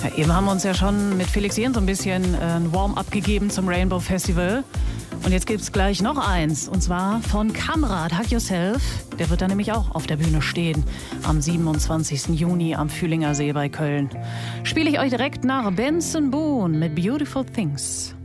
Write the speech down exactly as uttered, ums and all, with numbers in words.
Ja, eben haben wir uns ja schon mit Felix Jähn so ein bisschen äh, ein Warm-up gegeben zum Rainbow Festival. Und jetzt gibt es gleich noch eins, und zwar von Kamrat, Hug Yourself. Der wird da nämlich auch auf der Bühne stehen am siebenundzwanzigsten Juni am Fühlinger See bei Köln. Spiele ich euch direkt nach Benson Boone mit Beautiful Things.